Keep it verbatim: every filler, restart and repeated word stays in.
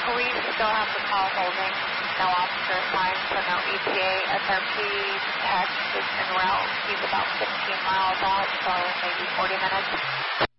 police still have the call holding. No officer assigned, so no E T A. S R P text is en route. He's about fifteen miles out, so maybe forty minutes.